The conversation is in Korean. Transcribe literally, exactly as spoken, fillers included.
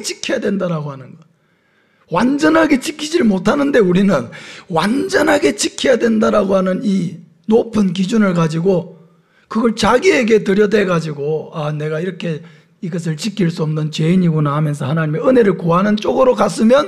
지켜야 된다라고 하는 것. 완전하게 지키지를 못하는데 우리는 완전하게 지켜야 된다라고 하는 이 높은 기준을 가지고 그걸 자기에게 들여대 가지고 아 내가 이렇게 이것을 지킬 수 없는 죄인이구나 하면서 하나님의 은혜를 구하는 쪽으로 갔으면